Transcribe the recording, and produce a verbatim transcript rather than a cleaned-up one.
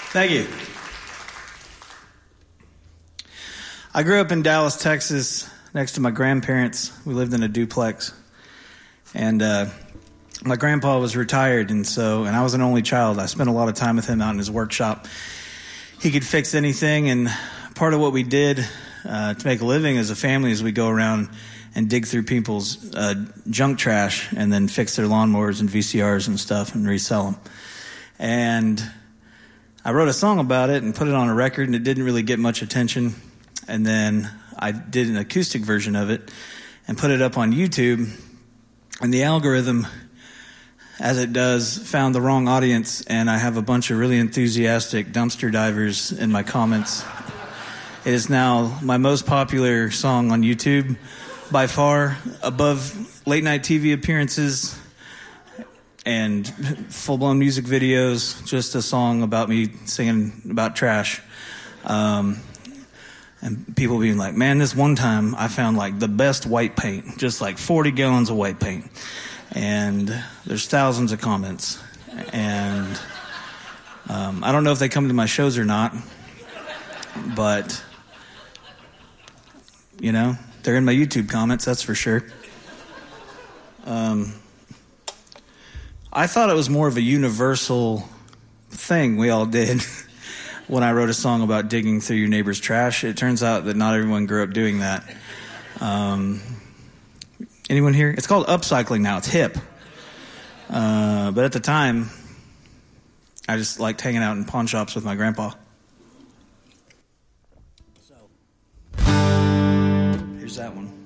Thank you. I grew up in Dallas, Texas, next to my grandparents. We lived in a duplex. And uh, my grandpa was retired, and so, and I was an only child. I spent a lot of time with him out in his workshop. He could fix anything, and part of what we did uh, to make a living as a family is we go around and dig through people's uh, junk trash and then fix their lawnmowers and V C Rs and stuff and resell them. And I wrote a song about it and put it on a record, and it didn't really get much attention. And then I did an acoustic version of it and put it up on YouTube. And the algorithm, as it does, found the wrong audience, and I have a bunch of really enthusiastic dumpster divers in my comments. It is now my most popular song on YouTube, by far, above late-night T V appearances and full-blown music videos, just a song about me singing about trash. Um, and people being like, man, this one time I found like the best white paint, just like forty gallons of white paint. And there's thousands of comments. And um, I don't know if they come to my shows or not, but, you know, they're in my YouTube comments, that's for sure. Um, I thought it was more of a universal thing we all did when I wrote a song about digging through your neighbor's trash. It turns out that not everyone grew up doing that. Um, anyone here? It's called upcycling now. It's hip. Uh, but at the time, I just liked hanging out in pawn shops with my grandpa. So, here's that one.